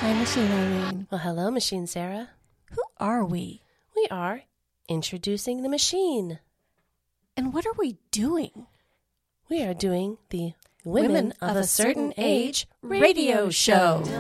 Hi, Machine Irene. Well, hello, Machine Sarah. Who are we? We are introducing the machine. And what are we doing? We are doing the Women of a Certain Age radio show.